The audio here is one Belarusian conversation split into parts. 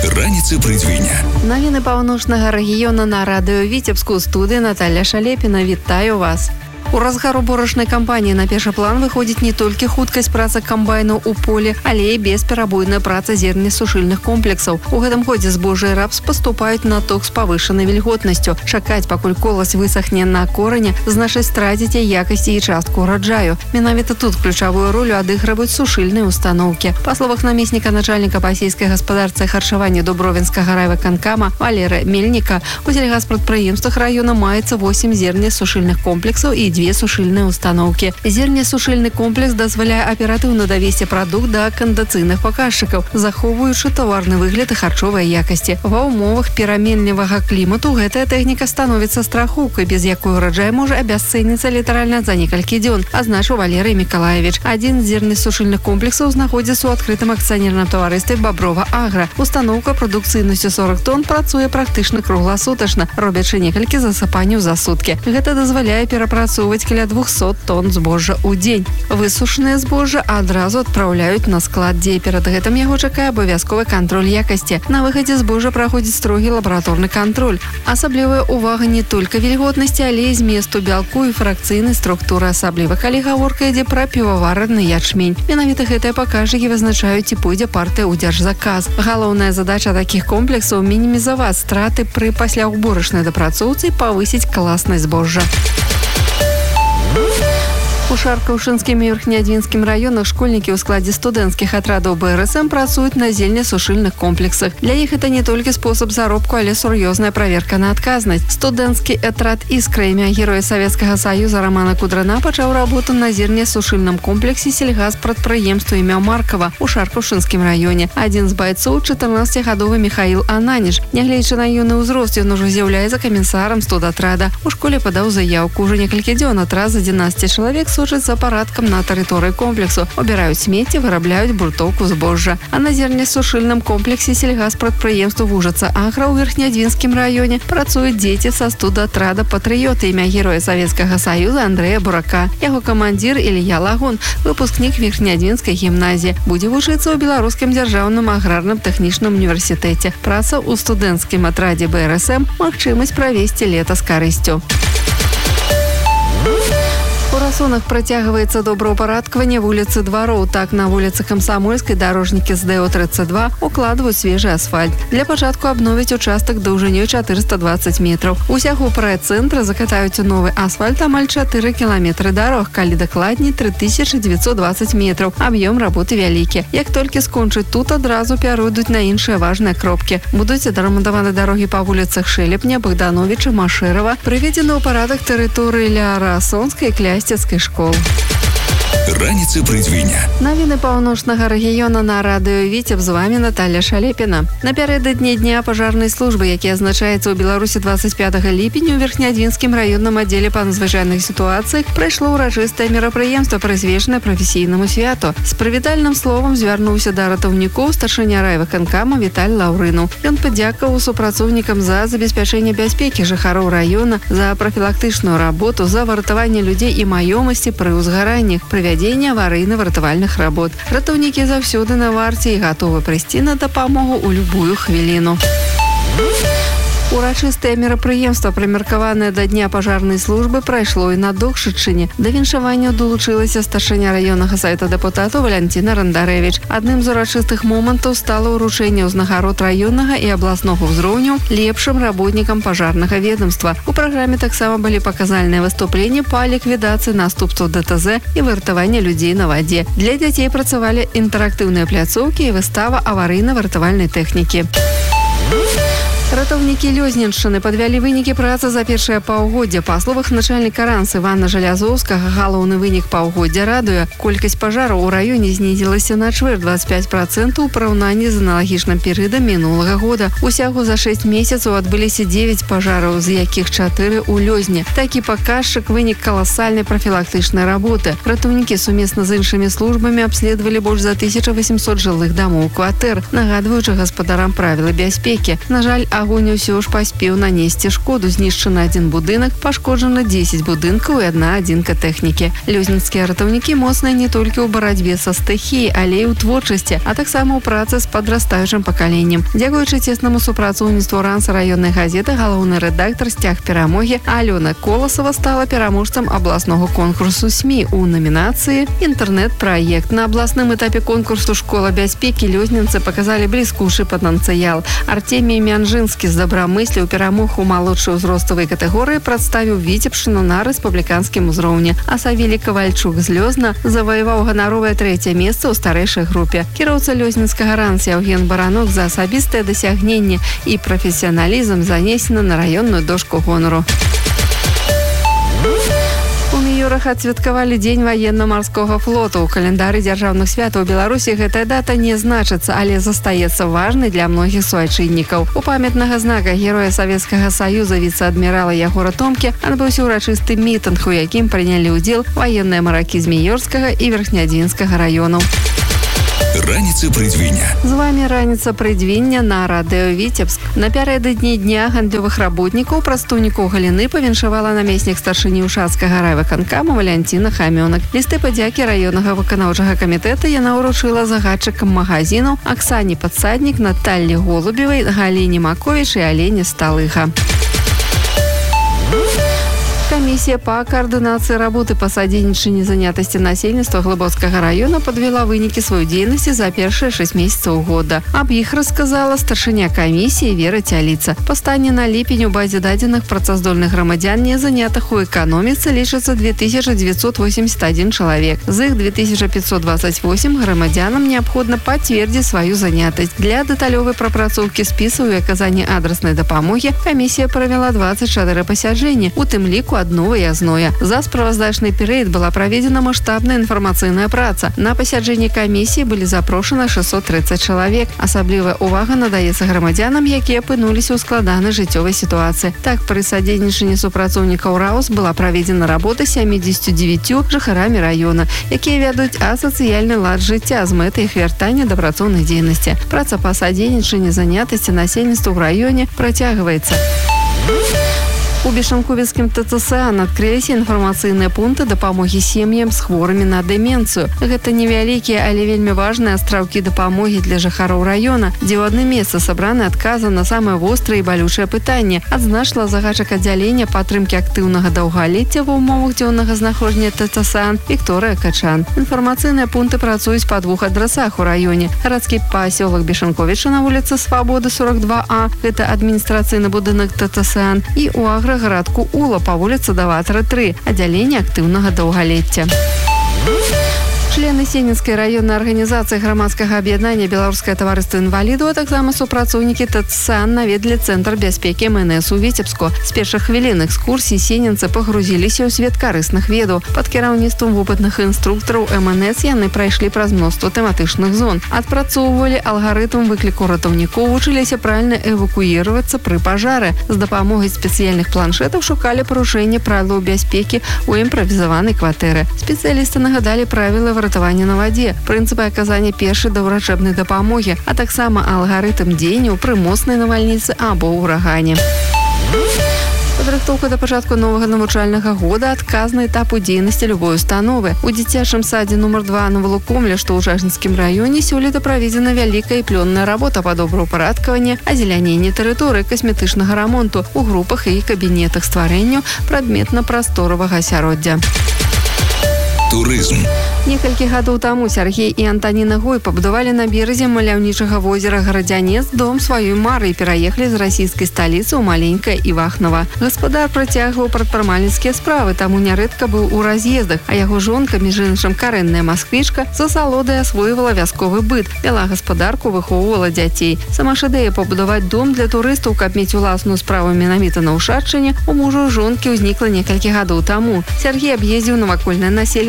Раніцы прыдзвіня. Навіны паўночнага рэгіёна на радыё Віцебску, студыі Наталья Шалепіна. Вітаю вас. У разгар уборачнай кампаніі на першы план выходзіць не толькі хуткасць працы камбайнаў у полі, але і бесперабойная праца зернесушыльных комплексаў. У гэтым годзе збожжа і рапс паступаюць на ток з павышанай вільготнасцю. Чакаць, пакуль колас высахне на корані, значыць страціць якасці і частку ураджаю. Менавіта тут ключавую ролю адыгрываюць сушыльныя установкі. Па словах намесніка начальніка па сельскай гаспадарцы і харчавання Дубровінскага райвыканкама Валерыя Мельніка, у сельгаспрадпрыемствах раёна маецца 8 зернесушыльных комплексаў і 2 сушыльныя установкі. Зернесушыльны комплекс дазваляе аператыўна давесці прадукт да кандыцыйных паказчыкаў, захоўваючы таварны выгляд і харчовай якасці. Ва ўмовах пераменлівага клімату гэтая тэхніка становіцца страхоўкай, без якой ураджай можа абясцэніцца літаральна за некалькі дзён, азначыў Валерый Мікалаевич. Адзін з зернесушыльных комплексаў знаходзіцца ў адкрытым акцыянерным таварыстве Баброва Агра. Установка прадукцыйнасцю 40 тонн працуе практычна кругласутачна, робячы некалькі засыпанняў за суткі. Гэта дазваляе перапрацоўваць каля 200 тонн збожжа ў дзень. Высушанае збожжа адразу адпраўляюць на склад, дзе перад гэтым яго чакае абавязковы кантроль якасці. На выхадзе збожжа праходзіць строгі лабараторны кантроль. Асаблівая увага не толькі вільготнасці, але і зместу бялку і фракцыйнай структуры, асабліва калі гаворка ідзе пра піваварны ячмень. Менавіта гэтыя паказчыкі вызначаюць, ці пойдзе партыя ў дзяржзаказ. Галоўная задача такіх комплексаў мінімізаваць страты пры пасляўборачнай дапрацоўцы і павысіць класнасць збожжа. У Шаркаўшынскім і Верхнеадвінскім раёнах школьнікі ў складзе студэнцкіх атрадаў БРСМ працуюць на зернесушыльных комплексах. Для іх гэта не толькі спосаб заробку, але сур'ёзная праверка на адказнасць. Студэнцкі атрад «Іскра» імя Героя Савецкага Саюза Рамана Кудрана пачаў работу на зернесушыльным комплексе сельгаспрадпрыемства імя Маркава ў Шаркаўшынскім раёне. Адзін з байцоў 14-гадовы Михаил Ананіш. Нягледзячы на юны ўзрост, ён ужо з'яўляецца камісарам студатрада. У школе падаў заяўку. Ужо некалькі дзён атрад з 11 чалавек сочаць за парадкам на тэрыторыі комплексу, убіраюць смецце, вырабляюць буртоўку збожжа. А на зернесушыльным комплексе сельгаспрадпрыемства Вужаца Агра ў Верхнеадвінскім раёне працуюць дзеці са студатрада «Патрыёты» імя Героя Савецкага Саюза Андрэя Бурака. Яго камандзір Ілья Лагун, выпускнік Верхнеадвінскай гімназіі, будзе вучыцца ў Беларускім дзяржаўным аграрным тэхнічным універсітэце. Праца ў студэнцкім атрадзе БРСМ – магчымасць правесці лета з карысцю. У Расонах працягваецца добраўпарадкаванне вуліцы Двароў. Так, на вуліцы Камсамольскай дарожнікі з ДО-32 укладваюць свежы асфальт. Для пачатку абновяць участак даўжынёй 420 метраў. Усяго па райцэнтры закатаюць новы асфальт амаль 4 кіламетры дарог, калі дакладней 3920 метраў. Аб'ём работы вялікі. Як толькі скончаць тут, адразу пяройдуць на іншыя важныя кропкі. Будуць адрамантаваны дарогі па вуліцах Шэлепня, Богдановича, Машэрава, прыведзены ў парадак тэрыторыі ля Расонскай і Клясцевскай школ. Раніцы прыдзвіня. Навіны паўночнага рэгіёна на радыё Віцеб, з вами Наталья Шалепіна. Напярэдадні дня пажарнай службы, які азначаецца ў Беларусі 25 ліпеня, у Верхнеадвінскім раённым аддзеле па надзвычайных сітуацыях прайшло ўрачыстае мерапрыемства, прысвечанае прафесійнаму святу. З прывітальным словам звярнуўся да ратаўнікоў старшыня райвыканкама Віталь Лаўрыну. Ён падзякаваў супрацоўнікам за забеспячэнне бяспекі жыхароў раёна, за прафілактычную работу, за выратаванне людзей і маёмасці пры ўзгараннях, правядзення аварыйна-выратавальных работ. Ратаўнікі заўсёды на варце і гатовы прыйсці на дапамогу ў любую хвіліну. Урачыстае мерапрыемства, прымеркаванае да дня пажарнай службы, прайшло і на Докшычыне. Да віншавання долучылася старшыня раённага савета дэпутатаў Валянціна Рандарэвіч. Адным з урачыстых момантаў стала ўручэнне ўзнагарод раённага і абласнога ўзроўню лепшым работнікам пажарнага ведомства. У праграме таксама былі паказальныя выступленні па ліквідацыі наступстваў ДТЗ і выратавання людзей на вадзе. Для дзяцей працавалі інтэрактыўныя пляцоўкі і выстава аварыйна-выратавальнай тэхнікі. Ратаўнікі Лёзненшчыны падвялі вынікі працы за першае паўгоддзе. Па словах начальніка РАНС Івана Жалязоўскага, галоўны вынік паўгоддзя радуе. Колькасць пажараў у раёне знізілася на чвэрць, 25% у параўнанні з аналагічным перыядам мінулага года. Усяго за 6 месяцаў адбыліся 9 пажараў, з якіх 4 у Лёзні. Такі паказчык вынік каласальнай прафілактычнай работы. Ратаўнікі сумесна з іншымі службамі абследавалі больш за 1800 жылых дамоў, кватэр, нагадваючы гаспадарам правілы бяспекі. На жаль, агонь усё ж паспеў нанесці шкоду. Знішчаны 1 будынак, пашкоджана 10 будынкаў і 1 адзінка тэхнікі. Лёзнінскія ратаўнікі моцныя не толькі ў барацьбе са стыхіяй, але і ў творчасці, а таксама ў працы з падрастаючым пакаленнем. Дзякуючы цеснаму супрацоўніцтву ранца раённай газеты, галоўны рэдактар «Сцяг перамогі» Алёна Коласова стала пераможцам абласнога конкурсу СМІ у номінацыі «Інтэрнэт-праект». На абласным этапе конкурсу «Школа бяспекі» лёзнінцы паказалі бліскучы патэнцыял. Артемій Мянжынскі з дабрамыслю перамог у малодшай узроставай катэгорыі прадставіў Віцебшчыну на рэспубліканскім узроўні, а Савелій Кавальчук з Лёзна заваяваў ганаровае 3е месца ў старэйшай групе. Кіроўца лёзнінскага ранца Яўген Баранок за асабістае дасягненне і прафесіяналізм занесены на раённую дошку гонару. У Міюрах адсвяткавалі дзень ваенна-марскога флоту. У календары дзяржаўных святаў Беларусі гэтая дата не значыцца, але застаецца важнай для многіх суайчыннікаў. У памятнага знака героя Савецкага Саюза віцэ-адмірала Ягора Томкі адбыўся ўрачысты мітынг, у якім прынялі ўдзел ваенныя маракі з Міёрскага і Верхнядзінскага раёнаў. Раніца прыдвіння. З вами раніца прыдвіння на радыё Віцебск. Напярэдадні дня гандлёвых работнікаў прадстаўнікоў галіны павіншавала намеснік старшыні Ушацкага райвыканкама Валянціна Хамёнак. Лісты падзякі раённага выканаўчага камітэта яна ўручыла загадчыкам магазінаў Аксане Падсаднік, Наталлі Голубевай, Галіне Маковіч і Алене Сталыха. Комиссия по координации работы по содействию занятости насельніцтва Глыбоцкага района подвела вынікі сваёй дзейнасці за першыя 6 месяцаў года. Аб іх рассказала старшыня комиссии Вера Цяліца. Па стане на ліпень у базе дадзеных працаздольных грамадзян не занятых у эканоміцы лічыцца 2981 чалавек. З іх 2528 грамадзянам неабходна пацвердзіць сваю занятасць. Для дэталёвай прапрацоўкі спісаў і аказання адраснай дапамогі камісія правяла 24 пасяджэнні, у тым ліку адно выязное. За справаздачны перыяд была праведзена маштабная інфармацыйная праца. На пасяджэнні камісіі былі запрошаны 630 чалавек. Асаблівая увага надаецца грамадзянам, якія апынуліся ў складанай жыццёвай сітуацыі. Так, пры садзейнічанні супрацоўнікаў РАУС была праведзена работа 79 жыхарамі раёна, якія вядуць асацыяльны лад жыцця з мэтай іх вяртання да працоўнай дзейнасці. Праца па садзейнічанні занятасці насельніцтва ў раёне працягваецца. У Бешанковіцкім ТЦСАН адкрыліся інфармацыйныя пункты дапамогі сем'ям з хворымі на дэмэнцыю. Гэта невялікія, але вельмі важныя астраўкі дапамогі для жыхароў раёна, дзе ў адным месцы сабраны адказы на самыя вострыя і балючыя пытанні, адзначыла загадчык аддзялення падтрымкі актыўнага даўгалецця ва ўмовах дзённага знаходжання ТЦСАН Вікторыя Качан. Інфармацыйныя пункты працуюць па 2 адрасах у раёне. Гарадскі пасёлак Бешанковіча на вуліцы Свабоды 42А, гэта адміністрацыйны будынак ТЦСАН, і у аграгарадку Ула па вуліцы Даватара 3, аддзяленне актыўнага даўгалецця. Члены Сенінскай раённай арганізацыі грамадскага аб'яднання Беларускае таварыства інвалідаў, а таксама супрацоўнікі ТЦСАН наведалі цэнтр бяспекі МНС у Віцебску. З першых хвілін экскурсіі сенінцы пагрузіліся ў свет карысных ведаў. Пад кіраўніцтвам вопытных інструктараў МНС яны прайшлі праз мноства тэматычных зон. Адпрацоўвалі алгарытм выкліку ратаўнікоў, вучыліся правільна эвакуіравацца пры пажары. З дапамогай спецыяльных планшетаў шукалі парушэнне правілаў бяспекі ў імправізаванай кватэры. Спецыялісты нагадалі правілы ратавання на вадзе, прынцыпы аказання першай даўрачэбнай дапамогі, а таксама алгарытм дзеянняў пры моцнай навальніцы або ўрагане. Падрыхтоўка да пачатку новага навучальнага года – адказны этап у дзейнасці любой установы. У дзіцячым садзе нумар 2 на Валукомле, што ў Жашынскім раёне, сёлета праведзена вялікая і плённая работа па добраўпарадкаванні, азеляненні тэрыторыі, касметычнага рамонту у групах і кабінетах, стварэнню прадметна-прасторавага асяроддзя. Турызм. Некалькі гадоў таму Сяргей і Антаніна Гой пабудавалі на беразе маляўнічага возера Гарадзянец дом сваёй мары і пераехалі з расійскай сталіцы ў маленькае Івахнова. Гаспадар працягваў прадпрымальніцкія справы, таму нярэдка быў у раз'ездах, а яго жонка, між іншым карэнная масквічка, з асалодай асвоівала вясковы быт, вяла гаспадарку, выхоўвала дзяцей. Сама ж ідэя пабудаваць дом для турыстаў, каб мець уласную справу менавіта на Ушаччыне, у мужа жонкі ўзнікла некалькі гадоў таму. Сяргей аб'ездзіў навакольнае населенне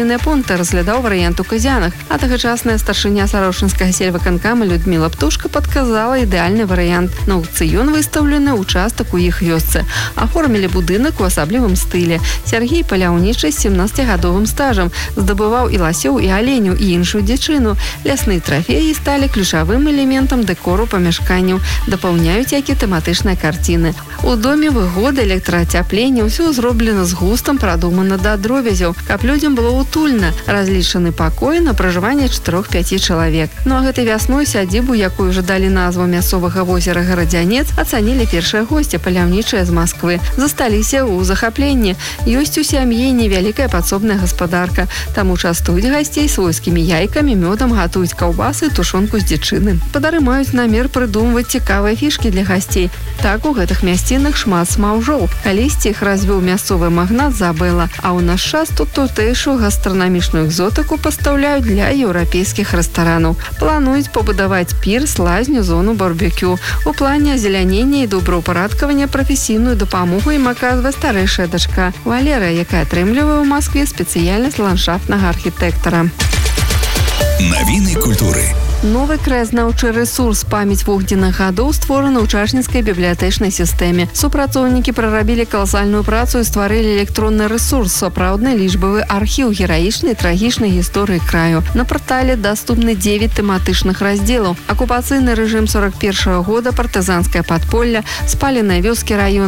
экспазіцыйныя пункты, разглядаў варыянт у Казянах. А тагачасная старшыня Сарошынскага сельвыканкама Людмила Птушка падказала ідэальны варыянт. На аўкцыён выстаўлены участак у іх вёсцы. Аформілі будынак у асаблівым стылі. Сергей паляўнічы з 17-гадовым стажам. Здабываў і ласёў, і аленю, і іншую дзічыну. Лясныя трафеі сталі ключавым элементам дэкору памяшканняў. Дапаўняюць які тэматычныя карціны. У доме выгода, электраацяпленне, ўсё зроблена з густам, прадумана да дробязяў, каб людзям было утульна. Разлічаны пакоі на пражыванне 4-5 чалавек. Ну а гэтай вясной сядзібу, якую уже далі назву мясцовага возера Гарадзянец, ацанілі першыя госці, паляўнічыя з Масквы. Засталіся ў захапленні. Ёсць у сям'і невялікая падсобная гаспадарка. Таму частуюць гасцей свойскімі яйкамі, мёдам, гатуюць каўбасы, тушонку з дзічыны. Спадары маюць намер прыдумваць цікавыя фішкі для гасцей. Так у гэтых мясцінах шмат смаўжоў. Калісьці іх развіў мясцовы магнат Забэла, а ў наш час тут тутэйшую гастранамічную экзотыку пастаўляюць для еўрапейскіх рэстаранаў. Плануюць пабудаваць пірс, лазню, зону барбекю. У плане азелянення і добраўпарадкавання прафесійную дапамогу ім аказвае старэйшая дачка Валера, якая атрымлівае ў Маскве спецыяльнасць ландшафтнага архітэктара. Навіны культуры. Новы краязнаўчы рэсурс «Памяць вогненных гадоў» створаны ў чашніцкай бібліятэчнай сістэме. Супрацоўнікі прарабілі каласальную працу і стварылі электронны рэсурс, сапраўдны лічбавы архіў гераічнай і трагічнай гісторыі краю. На партале даступны 9 тэматычных раздзелаў. Акупацыйны рэжым 41-го года, партызанскае падполле, спаленыя вёскі раёна,